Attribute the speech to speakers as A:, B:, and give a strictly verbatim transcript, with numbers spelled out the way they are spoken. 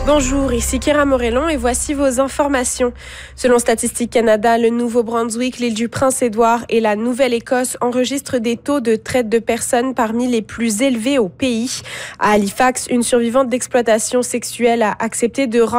A: Bonjour, ici Kira Morellon et voici vos informations. Selon Statistique Canada, le Nouveau-Brunswick, l'île du Prince-Édouard et la Nouvelle-Écosse enregistrent des taux de traite de personnes parmi les plus élevés au pays. À Halifax, une survivante d'exploitation sexuelle a accepté de